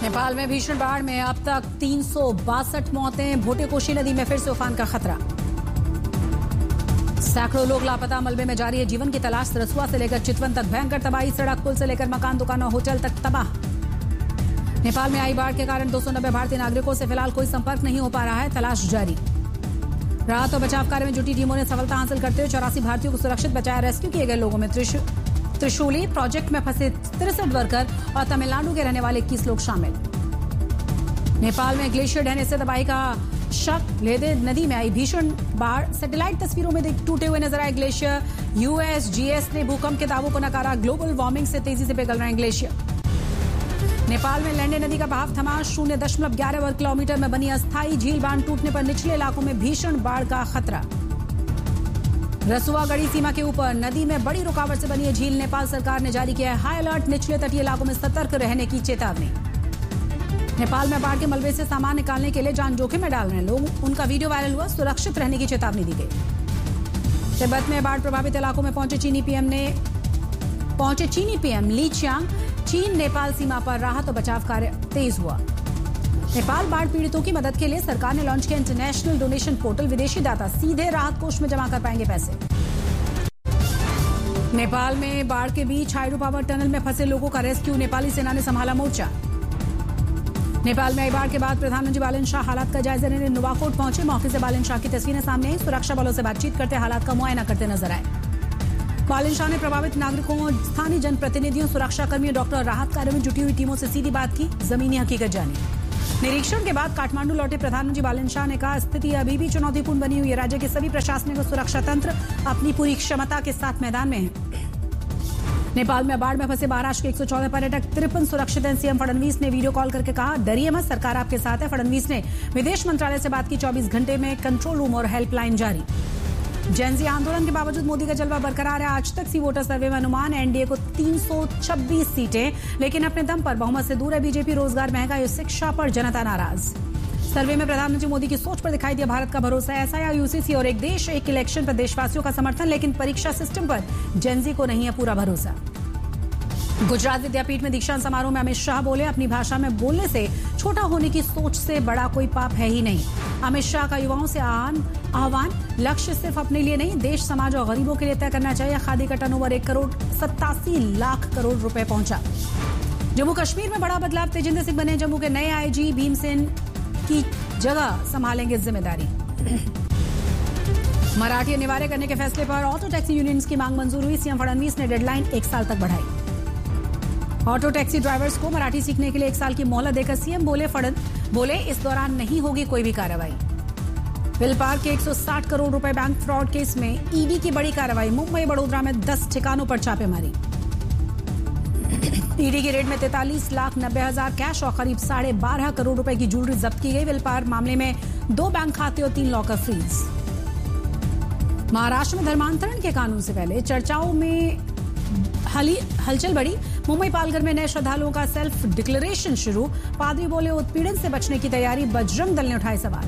नेपाल में भीषण बाढ़ में अब तक 362 मौतें, भोटे-कोशी नदी में फिर से उफान का खतरा। सैकड़ों लोग लापता, मलबे में जारी है जीवन की तलाश। रसुआ से लेकर चितवन तक भयंकर तबाही, सड़क पुल से लेकर मकान, दुकान और होटल तक तबाह। नेपाल में आई बाढ़ के कारण 290 भारतीय नागरिकों से फिलहाल कोई संपर्क नहीं हो पा रहा है, तलाश जारी। राहत और बचाव कार्य में जुटी टीमों ने सफलता हासिल करते हुए 84 भारतीयों को सुरक्षित बचाया। रेस्क्यू किए गए लोगों में त्रिशूली प्रोजेक्ट में फंसे 63 वर्कर और तमिलनाडु के रहने वाले 21 लोग शामिल। नेपाल में ग्लेशियर ढहने से तबाही का शक, लेदे नदी में आई भीषण बाढ़। सैटेलाइट तस्वीरों में टूटे हुए नजर आए ग्लेशियर। यूएसजीएस ने भूकंप के दावों को नकारा। ग्लोबल वार्मिंग से तेजी से पिघल रहे हैं ग्लेशियर। नेपाल में लैंडे नदी का बहाव थमा। 0.11 वर्ग किलोमीटर में बनी अस्थायी झील। बांध टूटने पर निचले इलाकों में भीषण बाढ़ का खतरा। रसुआ गढ़ी सीमा के ऊपर नदी में बड़ी रुकावट से बनी है झील। नेपाल सरकार ने जारी किया है हाई अलर्ट। निचले तटीय इलाकों में सतर्क रहने की चेतावनी। नेपाल में बाढ़ के मलबे से सामान निकालने के लिए जान जोखिम में डाल रहे हैं लोग। उनका वीडियो वायरल हुआ। सुरक्षित रहने की चेतावनी दी गई। तिब्बत में बाढ़ प्रभावित इलाकों में पहुंचे चीनी पीएम ली चियांग। चीन नेपाल सीमा पर राहत और बचाव कार्य तेज हुआ। नेपाल बाढ़ पीड़ितों की मदद के लिए सरकार ने लॉन्च किया इंटरनेशनल डोनेशन पोर्टल। विदेशी दाता सीधे राहत कोष में जमा कर पाएंगे पैसे। नेपाल में बाढ़ के बीच हाइड्रो पावर टनल में फंसे लोगों का रेस्क्यू। नेपाली सेना ने संभाला मोर्चा। नेपाल में आई बाढ़ के बाद प्रधानमंत्री बालन शाह हालात का जायजा लेने नुवाकोट पहुंचे। मौके से बालन शाह की तस्वीरें सामने आई। सुरक्षा बलों से बातचीत करते हालात का मुआयना करते नजर आए। बालन शाह ने प्रभावित नागरिकों, स्थानीय जनप्रतिनिधियों, सुरक्षाकर्मियों, डॉक्टर और राहत कार्य में जुटी हुई टीमों से सीधी बात की, जमीनी हकीकत जानी। निरीक्षण के बाद काठमांडू लौटे प्रधानमंत्री बालन शाह ने कहा स्थिति अभी भी चुनौतीपूर्ण बनी हुई है। राज्य के सभी प्रशासनिक और सुरक्षा तंत्र अपनी पूरी क्षमता के साथ मैदान में है। नेपाल में बाढ़ में फंसे महाराष्ट्र के 114 पर्यटक 53 सुरक्षित हैं। सीएम फडणवीस ने वीडियो कॉल करके कहा डरिए मत, सरकार आपके साथ है। फडणवीस ने विदेश मंत्रालय से बात की। 24 घंटे में कंट्रोल रूम और हेल्पलाइन जारी। जेनजी आंदोलन के बावजूद मोदी का जलवा बरकरार है। आज तक सी वोटर सर्वे में अनुमान एनडीए को 326 सीटें, लेकिन अपने दम पर बहुमत से दूर है बीजेपी। रोजगार, महंगाई और शिक्षा पर जनता नाराज। सर्वे में प्रधानमंत्री मोदी की सोच पर दिखाई दिया भारत का भरोसा। एसआईआर, यूसीसी और एक देश एक इलेक्शन पर देशवासियों का समर्थन, लेकिन परीक्षा सिस्टम पर जेनजी को नहीं है पूरा भरोसा। गुजरात विद्यापीठ में दीक्षांत समारोह में अमित शाह बोले अपनी भाषा में बोलने से छोटा होने की सोच से बड़ा कोई पाप है ही नहीं। अमित शाह का युवाओं से आह्वान, लक्ष्य सिर्फ अपने लिए नहीं, देश, समाज और गरीबों के लिए तय करना चाहिए। खादी का टर्नओवर 1,87,00,000 करोड़ रुपए पहुंचा। जम्मू कश्मीर में बड़ा बदलाव, तेजिंदर सिंह बने जम्मू के नए आईजी। भीमसेन की जगह संभालेंगे जिम्मेदारी। मराठी अनिवार्य करने के फैसले पर ऑटो टैक्सी यूनियंस की मांग मंजूर हुई। सीएम फडणवीस ने डेडलाइन 1 साल तक बढ़ाई। ऑटो टैक्सी ड्राइवर्स को मराठी सीखने के लिए 1 साल की मोहलत देकर सीएम बोले इस दौरान नहीं होगी कोई भी कार्रवाई। विल पार्क के 160 करोड़ रुपए बैंक फ्रॉड केस में ईडी की बड़ी कार्रवाई। मुंबई, बड़ोदरा में 10 ठिकानों पर छापेमारी। ईडी की रेड में 43,90,000 कैश और करीब 12.5 करोड़ रुपए की ज्वेलरी जब्त की गई। विल पार्क मामले में 2 बैंक खाते और 3 लॉकर फ्रीज। महाराष्ट्र में धर्मांतरण के कानून से पहले चर्चाओं में हलचल बढ़ी। मुंबई पालघर में नए श्रद्धालुओं का सेल्फ डिक्लेरेशन शुरू। पादरी बोले उत्पीड़न से बचने की तैयारी। बजरंग दल ने उठाए सवाल।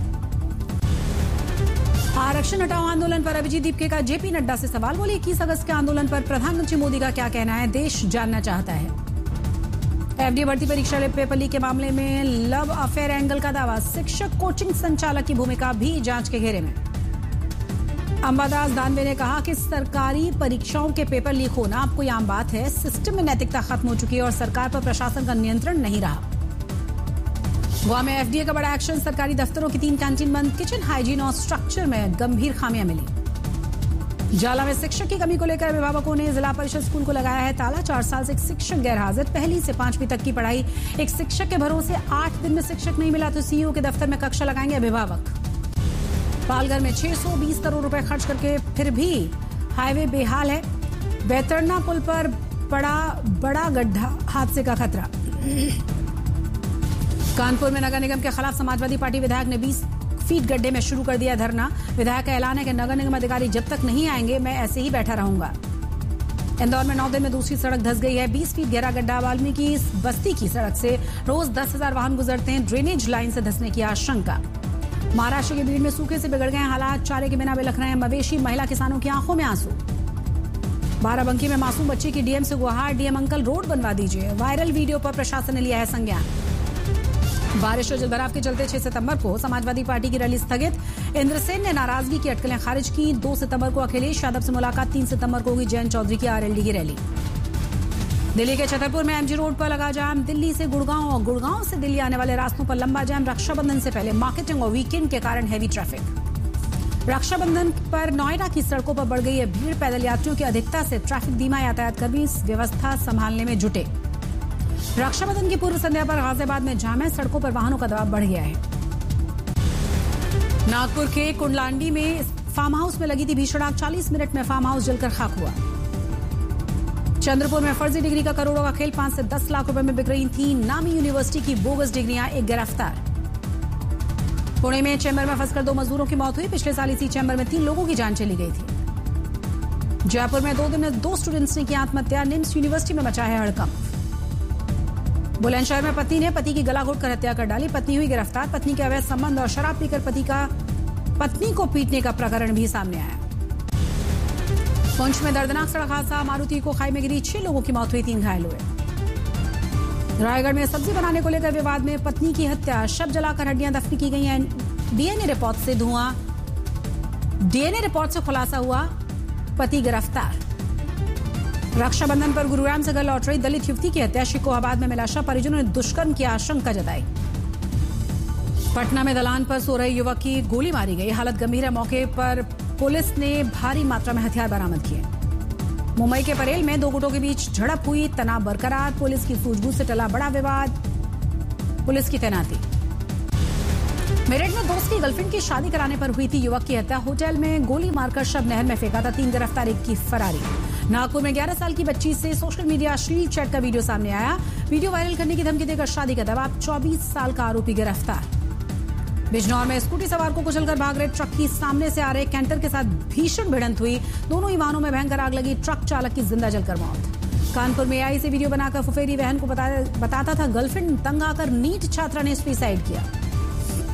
आरक्षण हटाओ आंदोलन पर अभिजीत दीपके का जेपी नड्डा से सवाल। बोले 21 अगस्त के आंदोलन पर प्रधानमंत्री मोदी का क्या कहना है, देश जानना चाहता है। एफडी भर्ती परीक्षा पेपर लीक के मामले में लव अफेयर एंगल का दावा। शिक्षक कोचिंग संचालक की भूमिका भी जांच के घेरे में। अंबादास दानवे ने कहा कि सरकारी परीक्षाओं के पेपर लीक होना अब कोई आम बात है। सिस्टम में नैतिकता खत्म हो चुकी है और सरकार पर प्रशासन का नियंत्रण नहीं रहा। गोवा में एफडीए का बड़ा एक्शन। सरकारी दफ्तरों की 3 कैंटीन बंद। किचन हाइजीन और स्ट्रक्चर में गंभीर खामियां मिली। जाला में शिक्षक की कमी को लेकर अभिभावकों ने जिला परिषद स्कूल को लगाया है ताला। 4 साल से एक शिक्षक गैर हाजिर। 1ली से 5वीं तक की पढ़ाई। एक शिक्षक के भरोसे 8 दिन में शिक्षक नहीं मिला तो सीईओ के दफ्तर में कक्षा लगाएंगे अभिभावक। पालघर में 620 करोड़ रुपए खर्च करके फिर भी हाईवे बेहाल है। बैतरना पुल पर बड़ा गड्ढा, हादसे का खतरा। कानपुर में नगर निगम के खिलाफ समाजवादी पार्टी विधायक ने 20 फीट गड्ढे में शुरू कर दिया धरना। विधायक का ऐलान है कि नगर निगम अधिकारी जब तक नहीं आएंगे मैं ऐसे ही बैठा रहूंगा। इंदौर में 9 दिन में दूसरी सड़क धंस गई है। 20 फीट गहरा गड्ढा। वाल्मीकि बस्ती की सड़क से रोज 10,000 वाहन गुजरते हैं। ड्रेनेज लाइन से धंसने की आशंका। महाराष्ट्र के भीड़ में सूखे से बिगड़ गए हालात। चारे के बिना बिलख रहे हैं मवेशी। महिला किसानों की आंखों में आंसू। बाराबंकी में मासूम बच्चे की डीएम से गुहार। डीएम अंकल रोड बनवा दीजिए। वायरल वीडियो पर प्रशासन ने लिया है संज्ञान। बारिश और जलभराव के चलते 6 सितंबर को समाजवादी पार्टी की रैली स्थगित। इंद्रसेन ने नाराजगी की अटकलें खारिज की। 2 सितंबर को अखिलेश यादव से मुलाकात। 3 सितंबर को होगी जयंत चौधरी की आरएलडी की रैली। दिल्ली के छतरपुर में एमजी रोड पर लगा जाम। दिल्ली से गुड़गांव और गुड़गांव से दिल्ली आने वाले रास्तों पर लंबा जाम। रक्षाबंधन से पहले मार्केटिंग और वीकेंड के कारण हैवी ट्रैफिक। रक्षाबंधन पर नोएडा की सड़कों पर बढ़ गई है भीड़। पैदल यात्रियों की अधिकता से ट्रैफिक धीमा। यातायात कर्मी व्यवस्था संभालने में जुटे। रक्षाबंधन की पूर्व संध्या पर गाजियाबाद में जाम है। सड़कों पर वाहनों का दबाव बढ़ गया है। नागपुर के कुंडलांडी में फार्म हाउस में लगी थी भीषण आग। 40 मिनट में फार्म हाउस जलकर खाक हुआ। चंद्रपुर में फर्जी डिग्री का करोड़ों का खेल। 5 से 10 लाख रुपए में बिक रही थी नामी यूनिवर्सिटी की बोगस डिग्रियां। एक गिरफ्तार। पुणे में चैम्बर में फंसकर 2 मजदूरों की मौत हुई। पिछले साल इसी चैम्बर में 3 लोगों की जान चली गई थी। जयपुर में 2 दिन में 2 स्टूडेंट्स ने की आत्महत्या। निम्स यूनिवर्सिटी में मचा है हड़कंप। बुलंदशहर में पति ने पति की गला घोटकर हत्या कर डाली। पत्नी हुई गिरफ्तार। पत्नी के अवैध संबंध और शराब पीकर पत्नी को पीटने का प्रकरण भी सामने आया। पुंछ में दर्दनाक सड़क हादसा। मारुति को खाई में गिरी। 6 लोगों की मौत हुई, 3 घायल हुए। रायगढ़ में सब्जी बनाने को लेकर विवाद में पत्नी की हत्या। शव जलाकर हड्डियां दफन की गई हैं। डीएनए रिपोर्ट से खुलासा हुआ। पति गिरफ्तार। रक्षाबंधन पर गुरुग्राम से घर लौट रही दलित युवती की हत्या। शिकोहाबाद में मिला शव। परिजनों ने दुष्कर्म की आशंका जताई। पटना में दलान पर सो रहे युवक की गोली मारी गई। हालत गंभीर है। मौके पर पुलिस ने भारी मात्रा में हथियार बरामद किए। मुंबई के परेल में 2 गुटों के बीच झड़प हुई। तनाव बरकरार। पुलिस की सूझबूझ से टला बड़ा विवाद। पुलिस की तैनाती। मेरठ में दोस्त की गर्लफ्रेंड की शादी कराने पर हुई थी युवक की हत्या। होटल में गोली मारकर शव नहर में फेंका था। 3 गिरफ्तार, 1 की फरारी। नागपुर में 11 साल की बच्ची से सोशल मीडिया अश्लील चैट का वीडियो सामने आया। वीडियो वायरल करने की धमकी देकर शादी का दबाव। 24 साल का आरोपी गिरफ्तार। बिजनौर में स्कूटी सवार को कुचलकर भाग रहे ट्रक की सामने से आ रहे कैंटर के साथ भीषण भिड़ंत हुई। दोनों ही वाहनों में भयंकर आग लगी। ट्रक चालक की जिंदा जलकर मौत। कानपुर में एआई से वीडियो बनाकर फुफेरी बहन को बताता था गर्लफ्रेंड। तंग आकर नीट छात्रा ने सुसाइड किया।